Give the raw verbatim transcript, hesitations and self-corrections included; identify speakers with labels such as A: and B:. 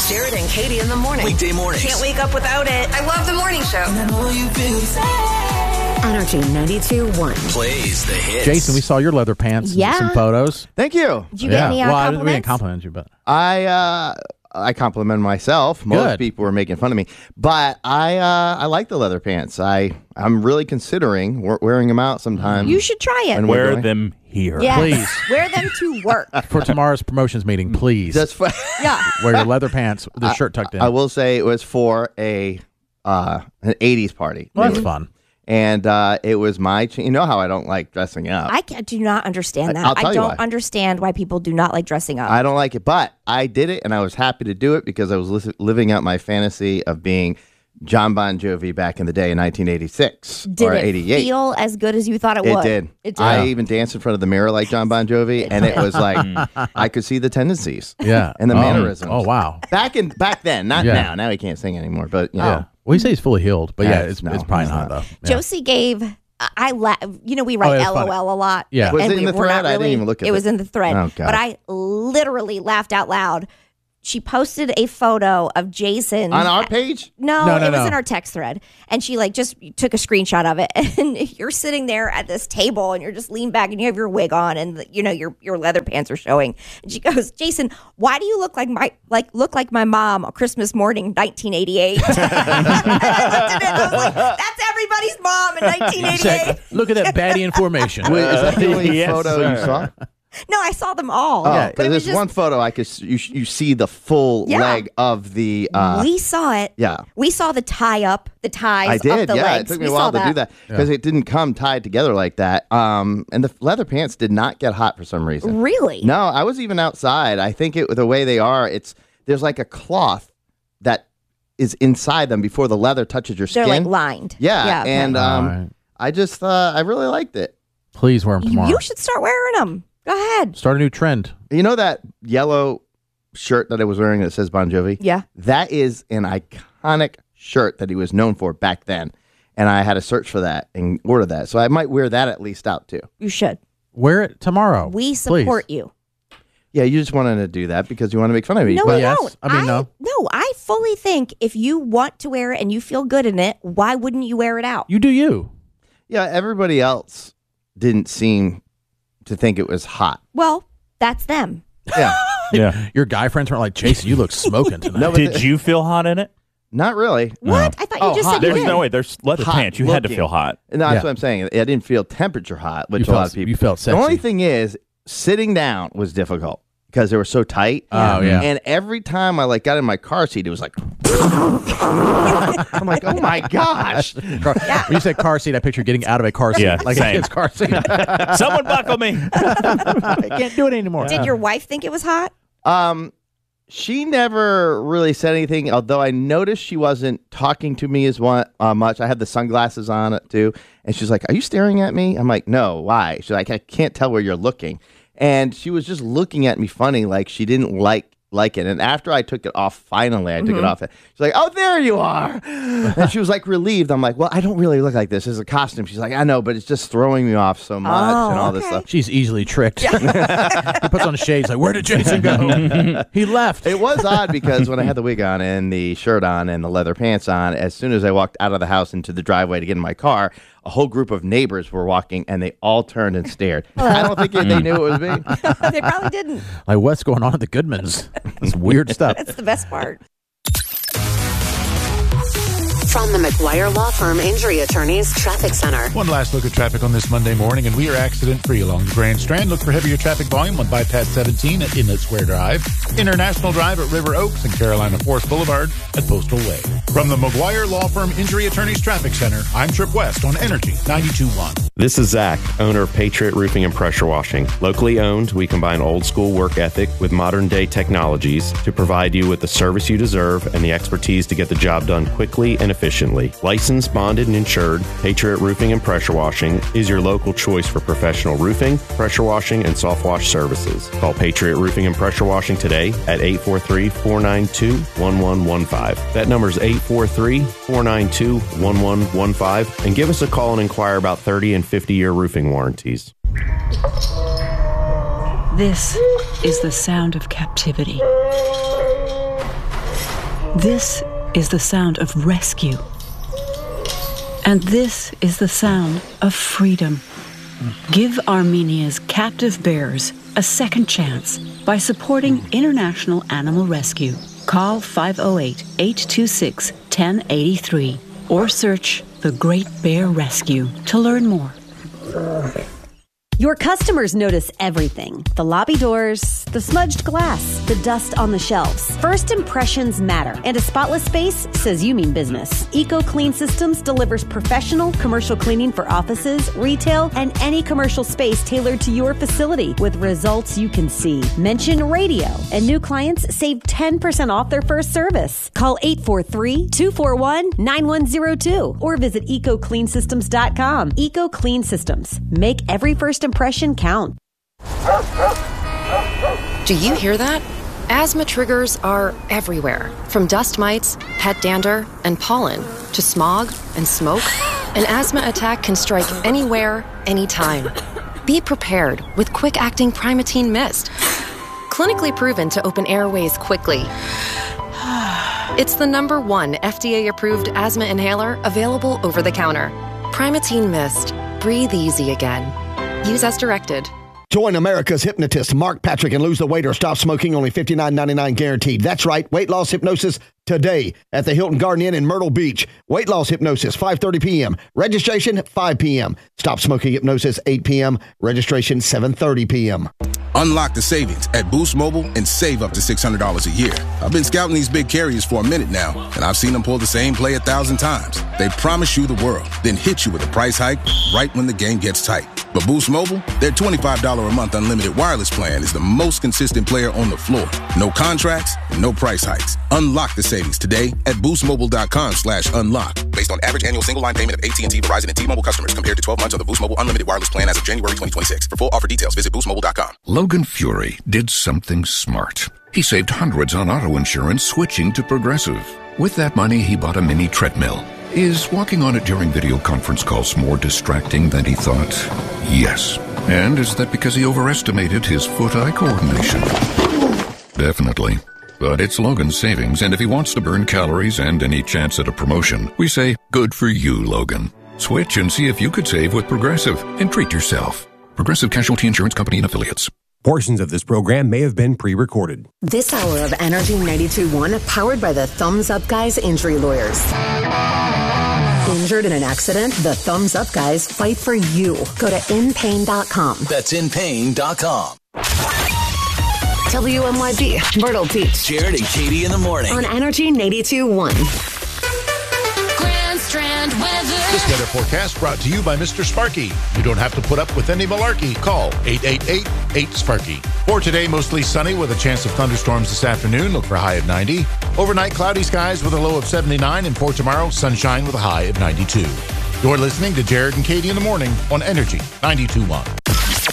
A: Jared and Katie in the morning.
B: Weekday mornings.
A: Can't wake up without it. I love the morning show.
C: And I know you feel the same.
A: Energy ninety-two point one.
B: Plays the hits.
D: Jason, we saw your leather pants.
E: Yeah.
D: Some photos.
F: Thank you.
E: Did you get any uh,
D: well, I
E: compliments?
D: we didn't compliment you, but
F: I uh, I compliment myself. Most
D: Good.
F: people were making fun of me, but I uh, I like the leather pants. I I'm really considering we- wearing them out sometime.
E: You should try it.
F: And we're
G: Wear
F: doing-
G: them here.
E: Yes.
D: Please.
E: Wear them to work.
D: for tomorrow's promotions meeting, please
F: Just for,
E: Yeah.
D: wear your leather pants with the shirt tucked in.
F: I will say it was for a uh, an eighties party.
D: well, that's fun.
F: And uh, it was my, ch- you know how I don't like dressing up.
E: I ca- do not understand that.
F: I'll tell
E: I
F: you
E: don't
F: why.
E: understand why people do not like dressing up.
F: I don't like it, but I did it, and I was happy to do it because I was li- living out my fantasy of being John Bon Jovi back in the day in nineteen eighty-six
E: did
F: or
E: it
F: eighty-eight.
E: feel as good as you thought it,
F: It
E: would?
F: did.
E: It did.
F: I even danced in front of the mirror like John Bon Jovi, and it was like I could see the tendencies.
D: Yeah.
F: And the
D: oh,
F: mannerisms.
D: Oh, wow.
F: Back in back then, not
D: Yeah.
F: now. Now he can't sing anymore. But you know,
D: Yeah. Well, you say he's fully healed, but yeah,
F: Yeah,
D: it's,
F: no,
D: it's probably
F: he's
D: not,
F: not.
D: though. Yeah.
E: Josie gave. I la- you know we write
D: Oh, yeah, it's funny.
E: LOL a lot.
D: Yeah.
F: Was
E: and
F: it in
E: we,
F: the
E: we're not
F: thread? I didn't
E: really-
F: even look at
E: it.
F: it.
E: was in the thread,
F: Oh, God.
E: but I literally laughed out loud. She posted a photo of Jason
F: on our page.
E: No,
D: No, no,
E: it was
D: no.
E: in our text thread. And she like just took a screenshot of it. And you're sitting there at this table and you're just leaned back and you have your wig on and the, you know your your leather pants are showing. And she goes, "Jason, why do you look like my like look like my mom on Christmas morning nineteen eighty-eight?" And I looked at it and I was like, "That's everybody's mom in nineteen eighty-eight."
D: Look at that baddie information.
F: Wait, is that the only
G: Yes,
F: photo you
G: sir.
F: saw?
E: No, I saw them all.
F: Oh,
E: But
F: because
E: it was
F: there's
E: just-
F: one photo I could s- you you see the full
E: Yeah.
F: leg of the. Uh,
E: we saw it.
F: yeah.
E: We saw the tie up, the ties
F: I
E: up
F: did,
E: the
F: yeah.
E: legs.
F: It took me
E: we
F: a while
E: saw
F: to do that because it didn't come tied together like that. Um, and the leather pants did not get hot for some reason.
E: Really?
F: No, I was even outside. I think it the way they are, it's there's like a cloth that is inside them before the leather touches your
E: They're
F: skin.
E: like lined.
F: yeah,
E: Yeah. okay.
F: and um,
D: All right.
F: I just uh, I really liked it.
D: Please wear them
E: you,
D: tomorrow.
E: you should start wearing them. Go ahead.
D: Start a new trend.
F: You know that yellow shirt that I was wearing that says Bon Jovi?
E: Yeah.
F: That is an iconic shirt that he was known for back then. And I had to search for that and order that. So I might wear that at least out too.
E: You should.
D: Wear it tomorrow.
E: We
D: please.
E: support you.
F: Yeah, you just wanted to do that because you want to make fun of me.
E: No,
F: but
E: we
D: yes.
E: don't.
D: I mean, no.
E: No, I fully think if you want to wear it and you feel good in it, why wouldn't you wear it out?
D: You do you.
F: yeah, everybody else didn't seem to think it was hot.
E: Well, that's them.
F: Yeah.
G: Yeah.
D: Your guy friends weren't like, Jason, you look smoking tonight.
F: No, but
G: Did
F: the-
G: you feel hot in it?
F: Not really.
E: What? I thought you
F: Oh,
E: just
F: hot.
E: said you
G: There's
E: did.
G: no way. There's leather
F: Hot
G: pants. You had to
F: looking.
G: feel hot.
F: No, that's
D: Yeah.
F: what I'm saying. I didn't feel temperature hot, which
D: You
F: a lot
D: felt-
F: of people.
D: you felt
F: The only
D: sexy.
F: thing is, sitting down was difficult because they were so tight.
D: Oh, yeah.
F: And every time I like got in my car seat, it was like. I'm like, oh my gosh.
D: Car- When you said car seat, I picture getting out of a car seat.
G: Yeah,
D: like a
G: same.
D: kid's car seat.
G: Someone buckle me.
D: I can't do it anymore.
E: Did your wife think it was hot?
F: Um, she never really said anything, although I noticed she wasn't talking to me as one, uh, much. I had the sunglasses on it too, and she's like, "Are you staring at me?" I'm like, "No, why?" She's like, "I can't tell where you're looking," and she was just looking at me funny, like she didn't like like it. And after I took it off, finally, I took it off. She's like, "Oh, there you are," and she was like relieved. I'm like, "Well, I don't really look like this. It's a costume." She's like, "I know, but it's just throwing me off so much
E: Oh,
F: and all this
E: okay.
F: stuff."
D: She's easily tricked. he puts on shades like, where did Jason go? He left.
F: It was odd because when I had the wig on and the shirt on and the leather pants on, as soon as I walked out of the house into the driveway to get in my car, a whole group of neighbors were walking and they all turned and stared. I don't think they knew it was me.
E: They probably didn't.
D: Like, what's going on at the Goodmans? It's weird stuff.
E: That's the best part.
A: From the McGuire Law Firm Injury Attorneys Traffic Center.
H: One last look at traffic on this Monday morning, and we are accident-free along the Grand Strand. Look for heavier traffic volume on Bypass seventeen at Inlet Square Drive, International Drive at River Oaks, and Carolina Forest Boulevard at Postal Way. From the McGuire Law Firm Injury Attorneys Traffic Center, I'm Trip West on Energy ninety-two point one.
I: This is Zach, owner of Patriot Roofing and Pressure Washing. Locally owned, we combine old school work ethic with modern day technologies to provide you with the service you deserve and the expertise to get the job done quickly and efficiently. Licensed, bonded, and insured, Patriot Roofing and Pressure Washing is your local choice for professional roofing, pressure washing, and soft wash services. Call Patriot Roofing and Pressure Washing today at eight four three, four nine two, one one one five. That number is eight four three, four nine two, one one one five, and give us a call and inquire about thirty and fifty year roofing warranties.
J: This is the sound of captivity.
B: This is the sound of rescue. And this is the sound of freedom. Give Armenia's captive bears a second chance by supporting International Animal Rescue. Call five oh eight, eight two six, one oh eight three or search The Great Bear Rescue to learn more.
J: Your customers notice everything. The lobby doors, the smudged glass, the dust on the shelves. First impressions matter, and a spotless space says you mean business. Eco Clean Systems delivers professional commercial cleaning for offices, retail, and any commercial space tailored to your facility with results you can see. Mention radio, and new clients save ten percent off their first service. Call eight four three, two four one, nine one zero two or visit eco clean systems dot com. Eco Clean Systems. Make every first impression count.
K: Do you hear that? Asthma triggers are everywhere, from dust mites, pet dander, and pollen, to smog and smoke. An asthma attack can strike anywhere, anytime. Be prepared with quick-acting Primatene Mist. Clinically proven to open airways quickly. It's the number one F D A-approved asthma inhaler available over the counter. Primatene Mist. Breathe easy again. Use as directed.
L: Join America's hypnotist, Mark Patrick, and lose the weight or stop smoking, only fifty-nine ninety-nine guaranteed. That's right, weight loss hypnosis today at the Hilton Garden Inn in Myrtle Beach. Weight loss hypnosis, five thirty p.m. Registration, five p.m. Stop smoking hypnosis, eight p.m. Registration, seven thirty p.m.
M: Unlock the savings at Boost Mobile and save up to six hundred dollars a year. I've been scouting these big carriers for a minute now, and I've seen them pull the same play a thousand times. They promise you the world, then hit you with a price hike right when the game gets tight. But Boost Mobile, their twenty-five dollars a month unlimited wireless plan is the most consistent player on the floor. No contracts, no price hikes. Unlock the savings today at boostmobile.com slash unlock. Based on average annual single line payment of A T and T, Verizon, and T-Mobile customers compared to twelve months on the Boost Mobile unlimited wireless plan as of January twenty twenty-six. For full offer details, visit boost mobile dot com.
N: Logan Fury did something smart. He saved hundreds on auto insurance switching to Progressive. With that money, he bought a mini treadmill. Is walking on it during video conference calls more distracting than he thought? Yes. And is that because he overestimated his foot-eye coordination? Definitely. But it's Logan's savings, and if he wants to burn calories and any chance at a promotion, we say, good for you, Logan. Switch and see if you could save with Progressive and treat yourself. Progressive Casualty Insurance Company and Affiliates.
O: Portions of this program may have been pre-recorded.
A: This hour of Energy ninety-two point one, powered by the Thumbs Up Guys Injury Lawyers. Injured in an accident? The Thumbs Up Guys fight for you. Go to in pain dot com.
P: That's in pain dot com.
A: W M Y B, Myrtle Beach.
P: Jared and Katie in the morning.
A: On Energy ninety-two point one.
C: Grand Strand weather.
H: This weather forecast brought to you by Mister Sparky. You don't have to put up with any malarkey. Call eight eight eight, eight, Sparky. For today, mostly sunny with a chance of thunderstorms this afternoon. Look for a high of ninety. Overnight, cloudy skies with a low of seventy-nine. And for tomorrow, sunshine with a high of ninety-two. You're listening to Jared and Katie in the morning on Energy ninety-two point one.